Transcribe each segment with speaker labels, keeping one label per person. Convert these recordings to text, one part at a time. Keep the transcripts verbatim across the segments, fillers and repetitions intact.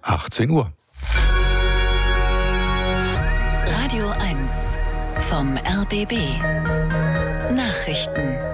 Speaker 1: achtzehn Uhr.
Speaker 2: Radio eins vom R B B. Nachrichten.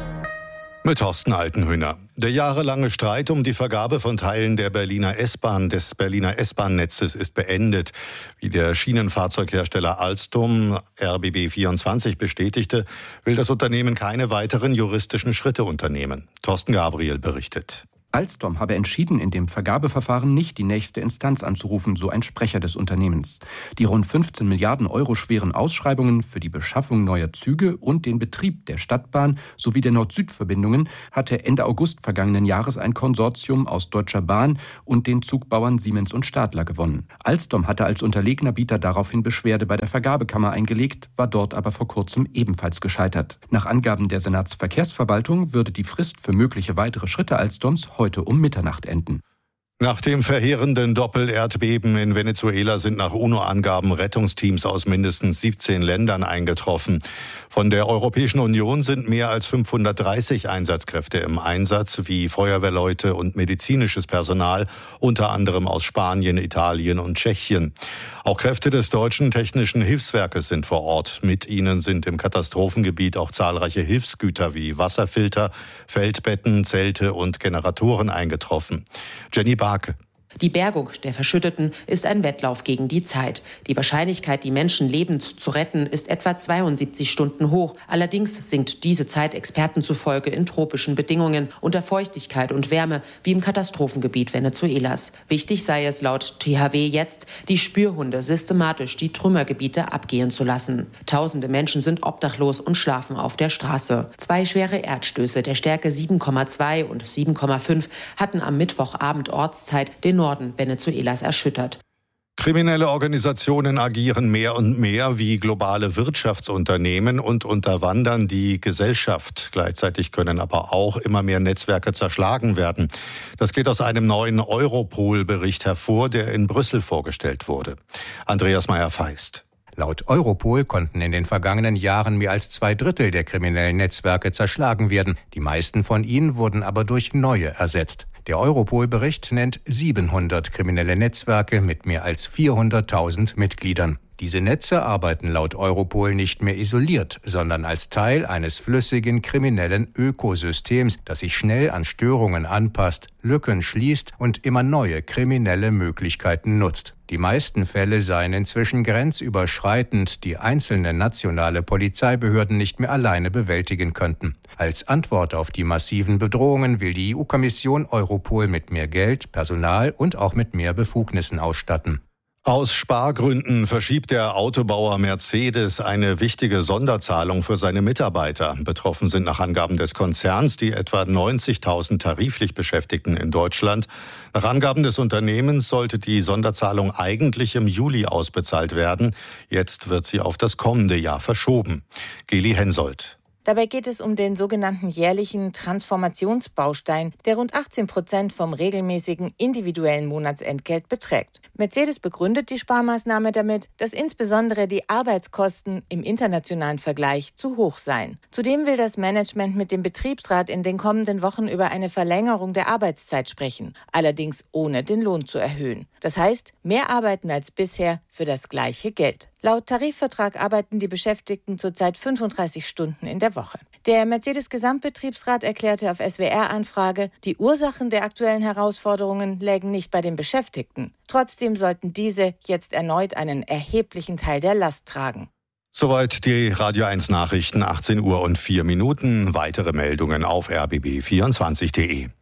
Speaker 1: Mit Thorsten Altenhöhner. Der jahrelange Streit um die Vergabe von Teilen der Berliner S-Bahn, des Berliner S-Bahn-Netzes ist beendet. Wie der Schienenfahrzeughersteller Alstom R B B vierundzwanzig bestätigte, will das Unternehmen keine weiteren juristischen Schritte unternehmen. Thorsten Gabriel berichtet.
Speaker 3: Alstom habe entschieden, in dem Vergabeverfahren nicht die nächste Instanz anzurufen, so ein Sprecher des Unternehmens. Die rund fünfzehn Milliarden Euro schweren Ausschreibungen für die Beschaffung neuer Züge und den Betrieb der Stadtbahn sowie der Nord-Süd-Verbindungen hatte Ende August vergangenen Jahres ein Konsortium aus Deutscher Bahn und den Zugbauern Siemens und Stadler gewonnen. Alstom hatte als unterlegener Bieter daraufhin Beschwerde bei der Vergabekammer eingelegt, war dort aber vor kurzem ebenfalls gescheitert. Nach Angaben der Senatsverkehrsverwaltung würde die Frist für mögliche weitere Schritte Alstoms heute um Mitternacht enden.
Speaker 1: Nach dem verheerenden Doppel-Erdbeben in Venezuela sind nach UNO-Angaben Rettungsteams aus mindestens siebzehn Ländern eingetroffen. Von der Europäischen Union sind mehr als fünfhundertdreißig Einsatzkräfte im Einsatz, wie Feuerwehrleute und medizinisches Personal, unter anderem aus Spanien, Italien und Tschechien. Auch Kräfte des Deutschen Technischen Hilfswerkes sind vor Ort. Mit ihnen sind im Katastrophengebiet auch zahlreiche Hilfsgüter wie Wasserfilter, Feldbetten, Zelte und Generatoren eingetroffen. Jenny Barke.
Speaker 4: Die Bergung der Verschütteten ist ein Wettlauf gegen die Zeit. Die Wahrscheinlichkeit, die Menschen lebend zu retten, ist etwa zweiundsiebzig Stunden hoch. Allerdings sinkt diese Zeit Experten zufolge in tropischen Bedingungen unter Feuchtigkeit und Wärme, wie im Katastrophengebiet Venezuelas. Wichtig sei es laut T H W jetzt, die Spürhunde systematisch die Trümmergebiete abgehen zu lassen. Tausende Menschen sind obdachlos und schlafen auf der Straße. Zwei schwere Erdstöße der Stärke sieben Komma zwei und sieben Komma fünf hatten am Mittwochabend Ortszeit den Norden Venezuelas erschüttert.
Speaker 1: Kriminelle Organisationen agieren mehr und mehr wie globale Wirtschaftsunternehmen und unterwandern die Gesellschaft. Gleichzeitig können aber auch immer mehr Netzwerke zerschlagen werden. Das geht aus einem neuen Europol-Bericht hervor, der in Brüssel vorgestellt wurde. Andreas Meyer-Feist.
Speaker 5: Laut Europol konnten in den vergangenen Jahren mehr als zwei Drittel der kriminellen Netzwerke zerschlagen werden. Die meisten von ihnen wurden aber durch neue ersetzt. Der Europol-Bericht nennt siebenhundert kriminelle Netzwerke mit mehr als vierhunderttausend Mitgliedern. Diese Netze arbeiten laut Europol nicht mehr isoliert, sondern als Teil eines flüssigen kriminellen Ökosystems, das sich schnell an Störungen anpasst, Lücken schließt und immer neue kriminelle Möglichkeiten nutzt. Die meisten Fälle seien inzwischen grenzüberschreitend, die einzelne nationale Polizeibehörden nicht mehr alleine bewältigen könnten. Als Antwort auf die massiven Bedrohungen will die E U-Kommission Europol mit mehr Geld, Personal und auch mit mehr Befugnissen ausstatten.
Speaker 1: Aus Spargründen verschiebt der Autobauer Mercedes eine wichtige Sonderzahlung für seine Mitarbeiter. Betroffen sind nach Angaben des Konzerns die etwa neunzigtausend tariflich Beschäftigten in Deutschland. Nach Angaben des Unternehmens sollte die Sonderzahlung eigentlich im Juli ausbezahlt werden. Jetzt wird sie auf das kommende Jahr verschoben. Geli Hensoldt.
Speaker 6: Dabei geht es um den sogenannten jährlichen Transformationsbaustein, der rund achtzehn Prozent vom regelmäßigen individuellen Monatsentgelt beträgt. Mercedes begründet die Sparmaßnahme damit, dass insbesondere die Arbeitskosten im internationalen Vergleich zu hoch seien. Zudem will das Management mit dem Betriebsrat in den kommenden Wochen über eine Verlängerung der Arbeitszeit sprechen, allerdings ohne den Lohn zu erhöhen. Das heißt, mehr arbeiten als bisher für das gleiche Geld. Laut Tarifvertrag arbeiten die Beschäftigten zurzeit fünfunddreißig Stunden in der Woche. Der Mercedes-Gesamtbetriebsrat erklärte auf S W R-Anfrage, die Ursachen der aktuellen Herausforderungen lägen nicht bei den Beschäftigten. Trotzdem sollten diese jetzt erneut einen erheblichen Teil der Last tragen.
Speaker 1: Soweit die Radio eins Nachrichten, achtzehn Uhr und vier Minuten. Weitere Meldungen auf r b b vierundzwanzig punkt d e.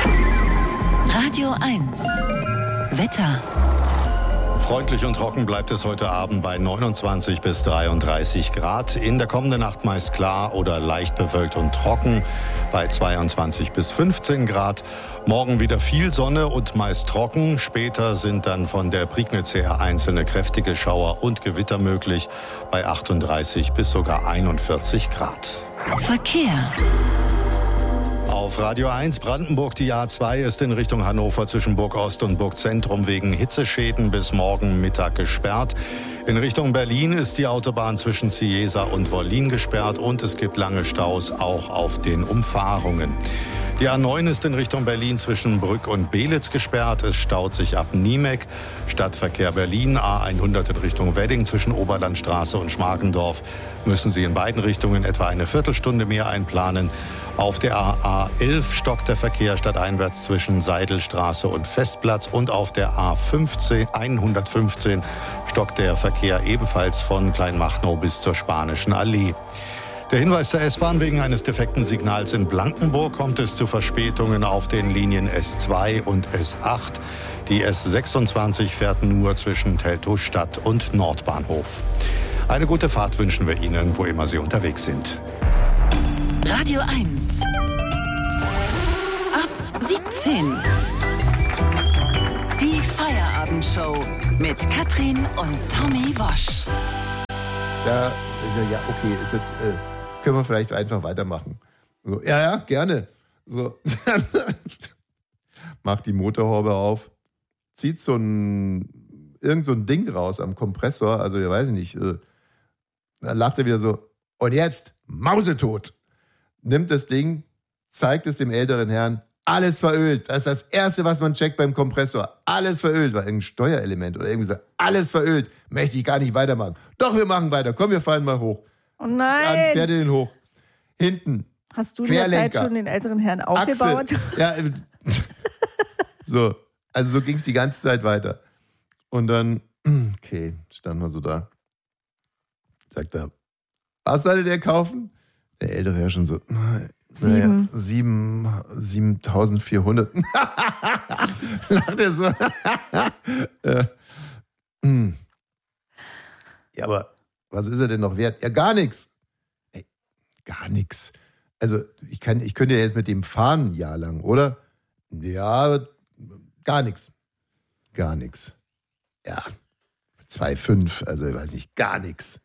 Speaker 2: Radio eins Wetter.
Speaker 1: Freundlich und trocken bleibt es heute Abend bei neunundzwanzig bis dreiunddreißig Grad. In der kommenden Nacht meist klar oder leicht bewölkt und trocken bei zweiundzwanzig bis fünfzehn Grad. Morgen wieder viel Sonne und meist trocken. Später sind dann von der Prignitz her einzelne kräftige Schauer und Gewitter möglich bei achtunddreißig bis sogar einundvierzig Grad.
Speaker 2: Verkehr.
Speaker 1: Auf Radio eins Brandenburg, die A zwei ist in Richtung Hannover zwischen Burg Ost und Burg Zentrum wegen Hitzeschäden bis morgen Mittag gesperrt. In Richtung Berlin ist die Autobahn zwischen Cieza und Wollin gesperrt und es gibt lange Staus auch auf den Umfahrungen. Die A neun ist in Richtung Berlin zwischen Brück und Belitz gesperrt. Es staut sich ab Niemek. Stadtverkehr Berlin, A hundert in Richtung Wedding zwischen Oberlandstraße und Schmargendorf. Müssen Sie in beiden Richtungen etwa eine Viertelstunde mehr einplanen. Auf der A elf stockt der Verkehr stadteinwärts zwischen Seidelstraße und Festplatz. Und auf der A fünfzehn, hundertfünfzehn stockt der Verkehr ebenfalls von Kleinmachnow bis zur Spanischen Allee. Der Hinweis zur S-Bahn: Wegen eines defekten Signals in Blankenburg kommt es zu Verspätungen auf den Linien S zwei und S acht. Die S sechsundzwanzig fährt nur zwischen Teltow-Stadt und Nordbahnhof. Eine gute Fahrt wünschen wir Ihnen, wo immer Sie unterwegs sind.
Speaker 2: Radio eins. Ab siebzehn. Die Feierabendshow mit Katrin und Tommy Wosch.
Speaker 7: Ja, ja, okay, ist jetzt, äh, können wir vielleicht einfach weitermachen. So, ja, ja, gerne. So, macht die Motorhaube auf, zieht so ein, irgend so ein Ding raus am Kompressor, also ich weiß nicht, äh, dann lacht er wieder so, und jetzt mausetot. Nimmt das Ding, zeigt es dem älteren Herrn, alles verölt. Das ist das Erste, was man checkt beim Kompressor. Alles verölt, war irgendein Steuerelement oder irgendwie so. Alles verölt, möchte ich gar nicht weitermachen. Doch, wir machen weiter. Komm, wir fahren mal hoch.
Speaker 8: Oh nein.
Speaker 7: Dann fährt er den hoch. Hinten.
Speaker 8: Hast du in der Zeit schon den älteren Herrn aufgebaut?
Speaker 7: Achse. Ja, so. Also so ging es die ganze Zeit weiter. Und dann, okay, standen wir so da. Sagt er, was sollte der kaufen? Der ältere Herr schon so,
Speaker 8: Sieben.
Speaker 7: Naja, sieben, siebentausendvierhundert. Lacht er so. ja. ja, aber was ist er denn noch wert? Ja, gar nichts. Ey, gar nichts. Also, ich, kann, ich könnte ja jetzt mit dem fahren ein Jahr lang, oder? Ja, gar nichts. Gar nichts. Ja, zwei Komma fünf, also ich weiß nicht, gar nichts.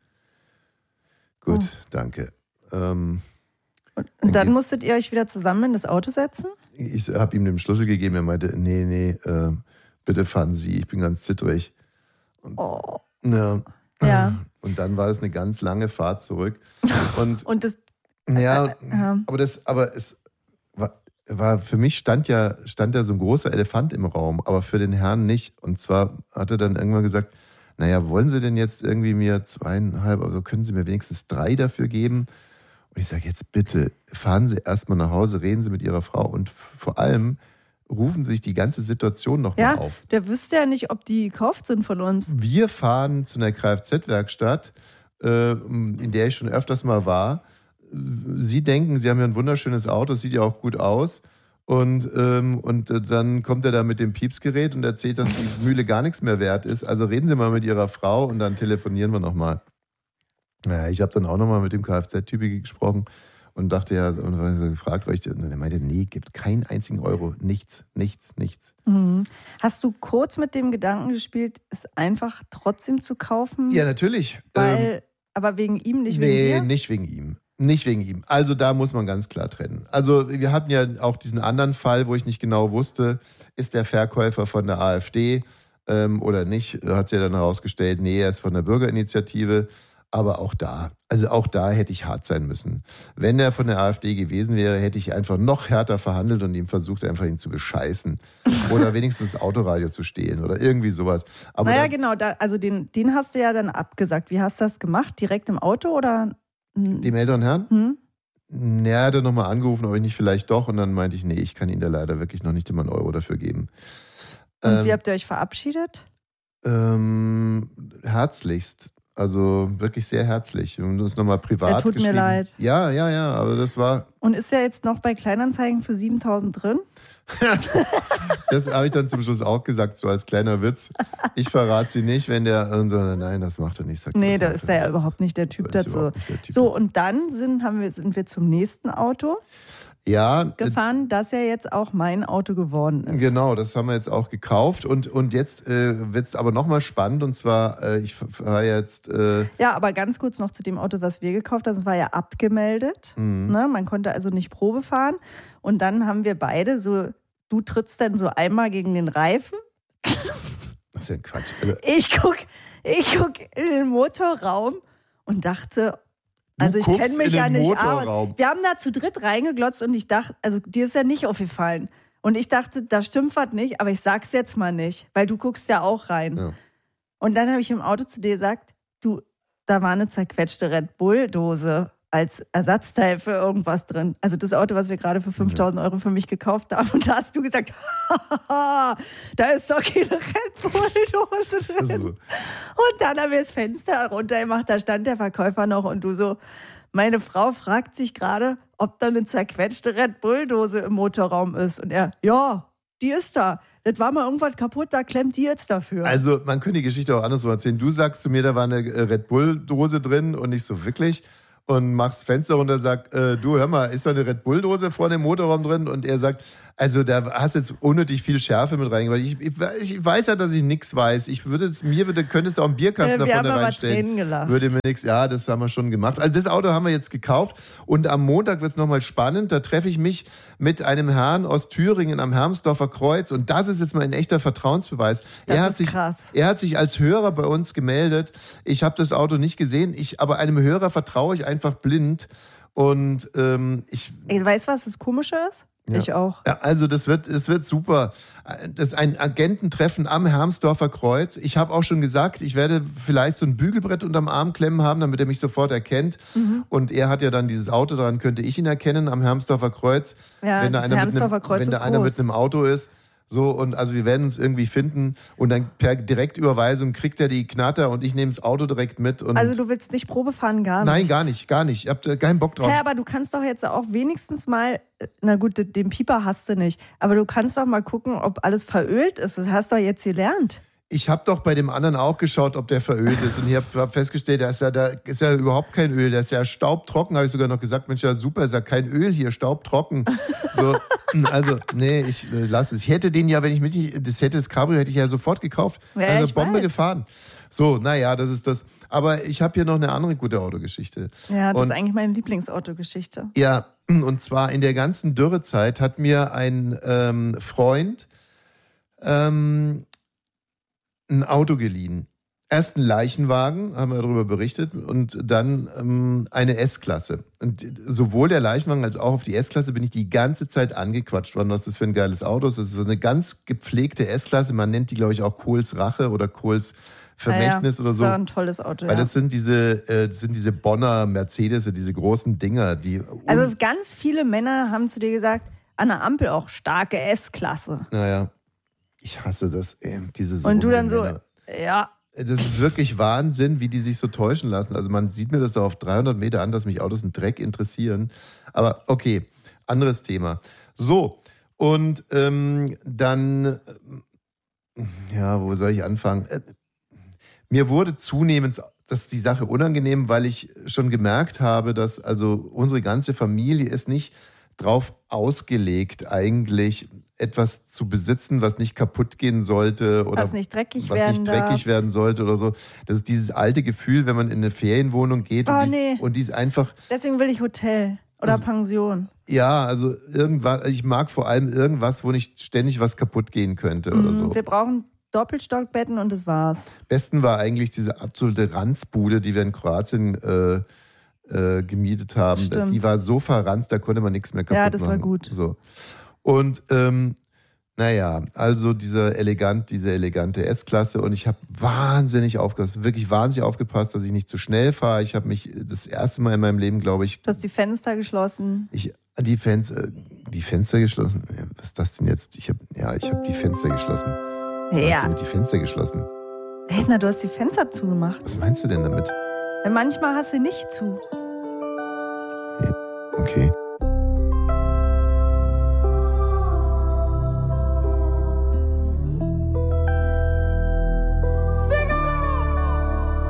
Speaker 7: Gut, oh. danke. Ähm,
Speaker 8: Und, und dann musstet ihr euch wieder zusammen in das Auto setzen?
Speaker 7: Ich habe ihm den Schlüssel gegeben. Er meinte, nee, nee, äh, bitte fahren Sie, ich bin ganz zittrig. Und,
Speaker 8: oh.
Speaker 7: ja.
Speaker 8: ja.
Speaker 7: Und dann war es eine ganz lange Fahrt zurück. Und,
Speaker 8: und das...
Speaker 7: Ja,
Speaker 8: äh, äh,
Speaker 7: aber, das, aber es war, war, für mich stand ja, stand ja so ein großer Elefant im Raum, aber für den Herrn nicht. Und zwar hat er dann irgendwann gesagt, naja, wollen Sie denn jetzt irgendwie mir zweieinhalb, also können Sie mir wenigstens drei dafür geben? Und ich sage, jetzt bitte, fahren Sie erstmal nach Hause, reden Sie mit Ihrer Frau und vor allem rufen Sie sich die ganze Situation nochmal
Speaker 8: ja,
Speaker 7: auf.
Speaker 8: Der wüsste ja nicht, ob die gekauft sind von uns.
Speaker 7: Wir fahren zu einer Kfz-Werkstatt, äh, in der ich schon öfters mal war. Sie denken, Sie haben ja ein wunderschönes Auto, sieht ja auch gut aus. Und, ähm, und dann kommt er da mit dem Piepsgerät und erzählt, dass die Mühle gar nichts mehr wert ist. Also reden Sie mal mit Ihrer Frau und dann telefonieren wir nochmal. Naja, ich habe dann auch nochmal mit dem Kfz-Typi gesprochen und dachte ja, und gefragt euch, und er meinte, nee, gibt keinen einzigen Euro, nichts, nichts, nichts.
Speaker 8: Mhm. Hast du kurz mit dem Gedanken gespielt, es einfach trotzdem zu kaufen?
Speaker 7: Ja, natürlich.
Speaker 8: Weil,
Speaker 7: ähm,
Speaker 8: aber wegen ihm, nicht
Speaker 7: nee,
Speaker 8: wegen dir?
Speaker 7: Nee, nicht wegen ihm. Nicht wegen ihm. Also da muss man ganz klar trennen. Also wir hatten ja auch diesen anderen Fall, wo ich nicht genau wusste, ist der Verkäufer von der AfD ähm, oder nicht. Hat sich ja dann herausgestellt, nee, er ist von der Bürgerinitiative. Aber auch da, also auch da hätte ich hart sein müssen. Wenn er von der AfD gewesen wäre, hätte ich einfach noch härter verhandelt und ihm versucht, einfach ihn zu bescheißen. Oder wenigstens das Autoradio zu stehlen oder irgendwie sowas. Aber
Speaker 8: naja,
Speaker 7: dann,
Speaker 8: genau, da, also den, den hast du ja dann abgesagt. Wie hast du das gemacht? Direkt im Auto oder?
Speaker 7: Dem älteren Herrn? Hm? Ja, er hat nochmal angerufen, ob ich nicht vielleicht doch. Und dann meinte ich, nee, ich kann Ihnen da leider wirklich noch nicht immer einen Euro dafür geben.
Speaker 8: Und
Speaker 7: ähm,
Speaker 8: wie habt ihr euch verabschiedet?
Speaker 7: Ähm, herzlichst. Also wirklich sehr herzlich. Wir haben uns nochmal privat
Speaker 8: ja, tut
Speaker 7: geschrieben.
Speaker 8: mir leid.
Speaker 7: Ja, ja, ja, aber das war...
Speaker 8: Und ist er jetzt noch bei Kleinanzeigen für siebentausend drin?
Speaker 7: Das habe ich dann zum Schluss auch gesagt, so als kleiner Witz. Ich verrate sie nicht, wenn der... Und so, nein, das macht er nicht. Sagt,
Speaker 8: nee,
Speaker 7: da
Speaker 8: ist er ja überhaupt nicht der Typ dazu. Typ so, dazu. Und dann sind, haben wir, sind wir zum nächsten Auto
Speaker 7: ja,
Speaker 8: gefahren, das ja jetzt auch mein Auto geworden ist.
Speaker 7: Genau, das haben wir jetzt auch gekauft. Und, und jetzt äh, wird es aber nochmal spannend. Und zwar, äh, ich fahre jetzt... Äh
Speaker 8: ja, aber ganz kurz noch zu dem Auto, was wir gekauft haben. Das war ja abgemeldet. Mhm. Ne? Man konnte also nicht Probe fahren. Und dann haben wir beide so... Du trittst dann so einmal gegen den Reifen.
Speaker 7: Das ist ja Quatsch. Also
Speaker 8: ich guck, ich guck in den Motorraum und dachte... Also ich kenne mich ja nicht
Speaker 7: aus.
Speaker 8: Wir haben da zu dritt reingeglotzt und ich dachte, also dir ist ja nicht aufgefallen. Und ich dachte, da stimmt was nicht, aber ich sag's jetzt mal nicht, weil du guckst ja auch rein. Ja. Und dann habe ich im Auto zu dir gesagt, du, da war eine zerquetschte Red Bull-Dose als Ersatzteil für irgendwas drin. Also das Auto, was wir gerade für fünftausend Euro für mich gekauft haben. Und da hast du gesagt, da ist doch keine Red Bull-Dose drin. Also. Und dann haben wir das Fenster runtergemacht, da stand der Verkäufer noch und du so, meine Frau fragt sich gerade, ob da eine zerquetschte Red Bull-Dose im Motorraum ist. Und er, ja, die ist da. Das war mal irgendwas kaputt, da klemmt die jetzt dafür.
Speaker 7: Also man könnte die Geschichte auch andersrum erzählen. Du sagst zu mir, da war eine Red Bull-Dose drin und nicht so wirklich. Und machst das Fenster runter und sagt, äh, du, hör mal, ist da eine Red Bull-Dose vor dem Motorraum drin? Und er sagt, also da hast jetzt unnötig viel Schärfe mit reingebracht. Ich, ich, ich weiß ja, dass ich nichts weiß. Ich würde es, mir würde, könntest du auch einen Bierkasten
Speaker 8: ja,
Speaker 7: da vorne reinstellen. Würde mir nichts. Ja, das haben wir schon gemacht. Also das Auto haben wir jetzt gekauft. Und am Montag wird es nochmal spannend. Da treffe ich mich mit einem Herrn aus Thüringen am Hermsdorfer Kreuz. Und das ist jetzt mal ein echter Vertrauensbeweis.
Speaker 8: Das
Speaker 7: er hat
Speaker 8: ist
Speaker 7: sich,
Speaker 8: krass.
Speaker 7: Er hat sich als Hörer bei uns gemeldet. Ich habe das Auto nicht gesehen. Ich, aber einem Hörer vertraue ich einfach blind. Und ähm, ich...
Speaker 8: Ey, weißt du, was das Komische ist?
Speaker 7: Ja.
Speaker 8: Ich auch.
Speaker 7: Ja, also das wird, das wird super. Das ist ein Agententreffen am Hermsdorfer Kreuz. Ich habe auch schon gesagt, ich werde vielleicht so ein Bügelbrett unterm Arm klemmen haben, damit er mich sofort erkennt. Mhm. Und er hat ja dann dieses Auto, daran könnte ich ihn erkennen am Hermsdorfer Kreuz.
Speaker 8: Ja,
Speaker 7: wenn da einer, mit einem,
Speaker 8: Kreuz
Speaker 7: wenn da
Speaker 8: ist
Speaker 7: einer
Speaker 8: groß.
Speaker 7: mit einem Auto ist. So, und also wir werden uns irgendwie finden und dann per Direktüberweisung kriegt er die Knatter und ich nehme das Auto direkt mit. Und
Speaker 8: also du willst nicht Probe fahren, gar nicht?
Speaker 7: Nein, gar nicht, gar nicht. Ich habe keinen Bock drauf.
Speaker 8: Hä, aber du kannst doch jetzt auch wenigstens mal, na gut, den Pieper hast du nicht, aber du kannst doch mal gucken, ob alles verölt ist. Das hast du doch jetzt gelernt.
Speaker 7: Ich habe doch bei dem anderen auch geschaut, ob der verölt ist. Und ich habe hab festgestellt, da ist, ja, da ist ja überhaupt kein Öl. Der ist ja staubtrocken. Habe ich sogar noch gesagt, Mensch, ja super, ist ja kein Öl hier, staubtrocken. So, also, nee, ich äh, lasse es. Ich hätte den ja, wenn ich mit, das hätte das Cabrio, hätte ich ja sofort gekauft.
Speaker 8: Ja,
Speaker 7: also
Speaker 8: ich
Speaker 7: Bombe
Speaker 8: weiß.
Speaker 7: gefahren. So, naja, das ist das. Aber ich habe hier noch eine andere gute Autogeschichte.
Speaker 8: Ja, das
Speaker 7: und,
Speaker 8: ist eigentlich meine Lieblingsautogeschichte.
Speaker 7: Ja, und zwar in der ganzen Dürrezeit hat mir ein ähm, Freund ähm, ein Auto geliehen. Erst ein Leichenwagen, haben wir darüber berichtet, und dann ähm, eine S-Klasse. Und sowohl der Leichenwagen als auch auf die S-Klasse bin ich die ganze Zeit angequatscht worden, was das für ein geiles Auto ist. Das ist so eine ganz gepflegte S-Klasse. Man nennt die, glaube ich, auch Kohls Rache oder Kohls Vermächtnis
Speaker 8: ja, ja.
Speaker 7: oder so.
Speaker 8: Das war ein tolles Auto,
Speaker 7: Weil
Speaker 8: ja.
Speaker 7: das sind diese, äh, das sind diese Bonner Mercedes, diese großen Dinger, die...
Speaker 8: Also ganz viele Männer haben zu dir gesagt, an der Ampel auch starke S-Klasse.
Speaker 7: Naja, ich hasse das, ey, diese
Speaker 8: Und du dann so,
Speaker 7: Männer.
Speaker 8: ja...
Speaker 7: Das ist wirklich Wahnsinn, wie die sich so täuschen lassen. Also man sieht mir das so auf dreihundert Meter an, dass mich Autos einen Dreck interessieren. Aber okay, anderes Thema. So, und ähm, dann, ja, wo soll ich anfangen? Äh, mir wurde zunehmend das die Sache unangenehm, weil ich schon gemerkt habe, dass also unsere ganze Familie ist nicht drauf ausgelegt, eigentlich etwas zu besitzen, was nicht kaputt gehen sollte oder
Speaker 8: was nicht dreckig,
Speaker 7: was
Speaker 8: werden,
Speaker 7: nicht dreckig werden sollte oder so. Das ist dieses alte Gefühl, wenn man in eine Ferienwohnung geht
Speaker 8: oh,
Speaker 7: und, die
Speaker 8: nee.
Speaker 7: ist, und die ist einfach...
Speaker 8: Deswegen will ich Hotel oder
Speaker 7: das,
Speaker 8: Pension.
Speaker 7: Ja, also irgendwas, ich mag vor allem irgendwas, wo nicht ständig was kaputt gehen könnte oder so.
Speaker 8: Wir brauchen Doppelstockbetten und das war's.
Speaker 7: Besten war eigentlich diese absolute Ranzbude, die wir in Kroatien äh, äh, gemietet haben.
Speaker 8: Stimmt.
Speaker 7: Die war so verranzt, da konnte man nichts mehr kaputt machen.
Speaker 8: Ja, das war gut.
Speaker 7: So. Und ähm, naja, also diese elegant, diese elegante S-Klasse, und ich habe wahnsinnig aufgepasst, wirklich wahnsinnig aufgepasst, dass ich nicht zu schnell fahre. Ich habe mich das erste Mal in meinem Leben, glaube ich...
Speaker 8: Du hast die Fenster geschlossen.
Speaker 7: Ich, die, Fenster, die Fenster geschlossen? Was ist das denn jetzt? Ich hab, ja, ich habe die Fenster geschlossen. Was
Speaker 8: ja.
Speaker 7: meinst du mit die Fenster geschlossen?
Speaker 8: Edna, du hast die Fenster zugemacht.
Speaker 7: Was meinst du denn damit?
Speaker 8: Weil manchmal hast du nicht zu.
Speaker 7: Ja, okay.